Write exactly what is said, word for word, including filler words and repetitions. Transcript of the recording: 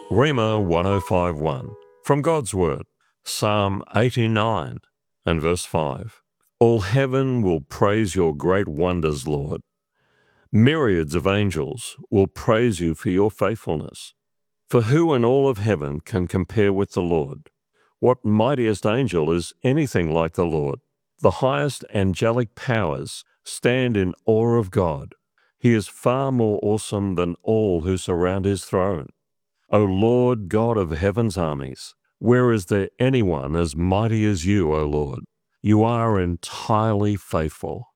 Rhema one oh five one, from God's Word, Psalm eighty-nine and verse five. All heaven will praise your great wonders, Lord. Myriads of angels will praise you for your faithfulness. For who in all of heaven can compare with the Lord? What mightiest angel is anything like the Lord? The highest angelic powers stand in awe of God. He is far more awesome than all who surround his throne. O Lord God of heaven's armies, where is there anyone as mighty as you, O Lord? You are entirely faithful.